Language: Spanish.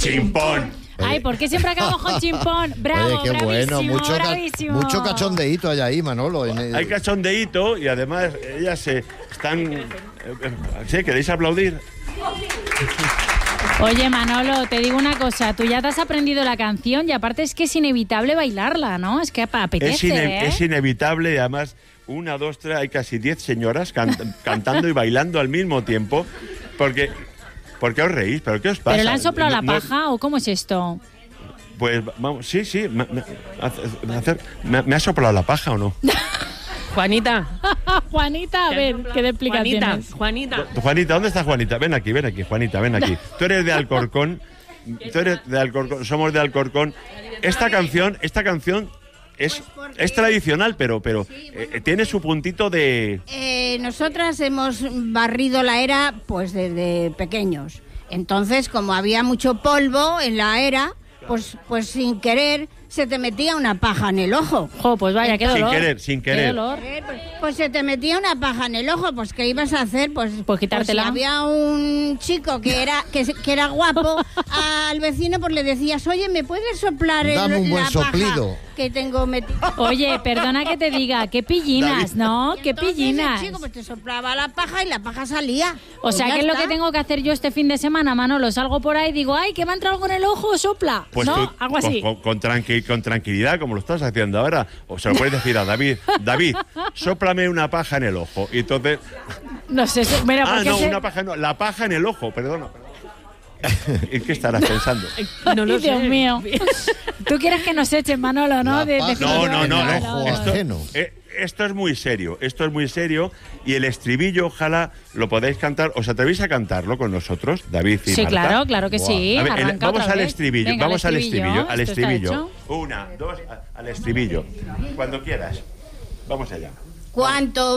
chimpón. Ay, ¿por qué siempre acabamos con chimpón? Bravo, Oye, qué bueno, bravísimo. mucho cachondeíto hay ahí, Manolo. Hay cachondeíto y además ellas se están... ¿Sí? ¿Queréis aplaudir? Oye, Manolo, te digo una cosa. Tú ya te has aprendido la canción y aparte es que es inevitable bailarla, ¿no? Es que apetece, Es inevitable y además 1, 2, 3, hay casi 10 señoras cantando y bailando al mismo tiempo. ¿Por qué os reís? ¿Pero qué os pasa? ¿Pero le han soplado la paja o cómo es esto? Pues vamos, sí, ¿me ha soplado la paja o no? Juanita. Juanita, a ver, ¿qué de explicaciones? Juanita, ¿dónde está Juanita? Ven aquí, Juanita, ven aquí. Tú eres de Alcorcón, somos de Alcorcón. Esta canción es tradicional, pero tiene su puntito de... Nosotras hemos barrido la era pues desde pequeños. Entonces, como había mucho polvo en la era, pues sin querer se te metía una paja en el ojo. Jo, pues vaya, qué dolor. Sin querer. Qué dolor. Pues se te metía una paja en el ojo, pues ¿qué ibas a hacer? Pues quitártela. Si había un chico que era guapo, al vecino pues le decías, oye, ¿me puedes soplar Dame un buen la soplido paja que tengo metida? Oye, perdona que te diga, qué pillinas, ¿no? Qué pillinas. El chico pues te soplaba la paja y la paja salía. O sea, ¿qué es lo que tengo que hacer yo este fin de semana, Manolo? Salgo por ahí y digo, ay, que me ha entrado algo en el ojo, sopla. Pues ¿no? tú, Algo así. con tranquilidad, como lo estás haciendo ahora, o se lo puedes decir a David, sóplame una paja en el ojo. Y entonces... No sé, mira, una paja no, la paja en el ojo, perdona. ¿En qué estarás pensando? No lo sé. Dios mío. Tú quieres que nos echen, Manolo, ¿no? No. Esto es muy serio, y el estribillo, ojalá lo podáis cantar. ¿Os atrevéis a cantarlo con nosotros, David y Marta? Claro que sí. A ver, vamos al vez. estribillo, Venga, al estribillo. Esto 1, 2, al estribillo. Cuando quieras. Vamos allá. ¿Cuánto